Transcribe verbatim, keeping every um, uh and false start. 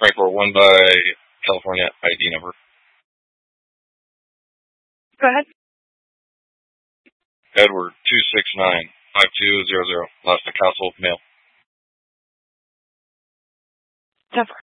Right for one by California I D number. Go ahead. Edward two six nine five two zero zero. Last Castle, male. Jennifer.